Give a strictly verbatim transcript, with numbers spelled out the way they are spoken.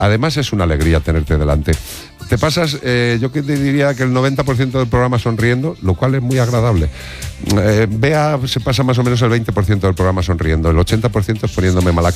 Además es una alegría tenerte delante. Te pasas, eh, yo que te diría que el noventa por ciento del programa sonriendo, lo cual es muy agradable. Eh, Bea se pasa más o menos el veinte por ciento del programa sonriendo, el ochenta por ciento es poniéndome mala